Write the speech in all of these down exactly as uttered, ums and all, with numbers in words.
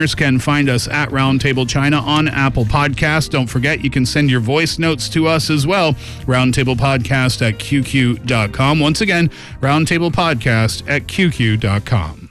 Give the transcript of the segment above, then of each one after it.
Can find us at Roundtable China on Apple Podcasts. Don't forget, you can send your voice notes to us as well. Roundtablepodcast at Q Q dot com. Once again, Roundtablepodcast at Q Q dot com.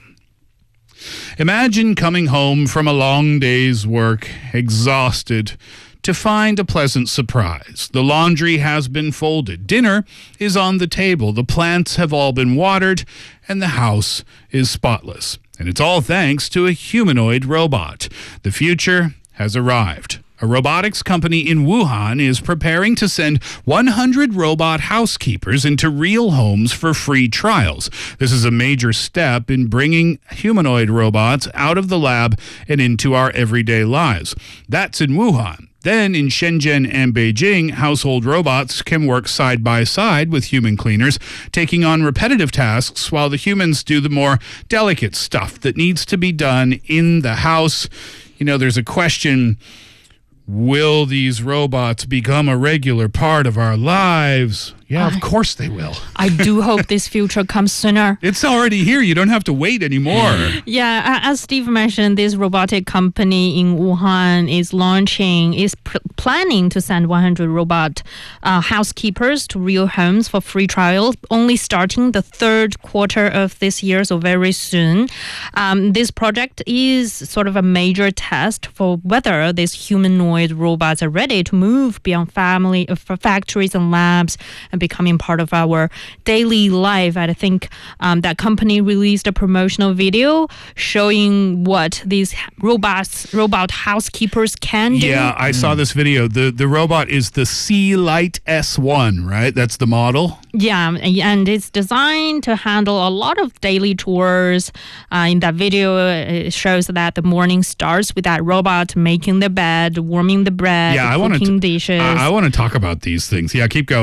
Imagine coming home from a long day's work, exhausted, to find a pleasant surprise. The laundry has been folded. Dinner is on the table. The plants have all been watered, and the house is spotless. And it's all thanks to a humanoid robot. The future has arrived. A robotics company in Wuhan is preparing to send one hundred robot housekeepers into real homes for free trials. This is a major step in bringing humanoid robots out of the lab and into our everyday lives. That's in Wuhan. Then in Shenzhen and Beijing, household robots can work side by side with human cleaners, taking on repetitive tasks while the humans do the more delicate stuff that needs to be done in the house. You know, there's a question, will these robots become a regular part of our lives? Yeah, of course they will. I do hope this future comes sooner. It's already here. You don't have to wait anymore. Yeah, as Steve mentioned, this robotic company in Wuhan is launching, is pr- planning to send one hundred robot uh, housekeepers to real homes for free trials, only starting the third quarter of this year, so very soon. Um, this project is sort of a major test for whether these humanoid robots are ready to move beyond family, uh, factories and labs and becoming part of our daily life. I think um, that company released a promotional video showing what these robots, robot housekeepers can do. Yeah, I saw this video. The the robot is the Sea Light S one, right? That's the model? Yeah, and it's designed to handle a lot of daily chores. Uh, in that video, it shows that the morning starts with that robot making the bed, warming the bread, yeah, cooking I wanna t- dishes. I, I want to talk about these things. Yeah, keep going.